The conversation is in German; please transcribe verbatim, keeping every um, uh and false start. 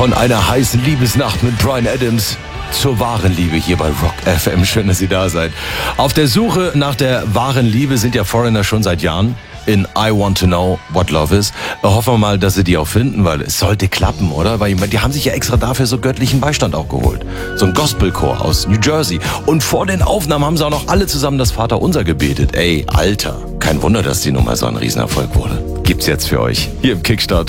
Von einer heißen Liebesnacht mit Bryan Adams zur wahren Liebe hier bei Rock F M. Schön, dass Sie da seid. Auf der Suche nach der wahren Liebe sind ja Foreigner schon seit Jahren in I Want to Know What Love Is. Hoffen wir mal, dass sie die auch finden, weil es sollte klappen, oder? Weil die haben sich ja extra dafür so göttlichen Beistand auch geholt. So ein Gospelchor aus New Jersey. Und vor den Aufnahmen haben sie auch noch alle zusammen das Vaterunser gebetet. Ey, Alter, kein Wunder, dass die Nummer so ein Riesenerfolg wurde. Gibt's jetzt für euch hier im Kickstart.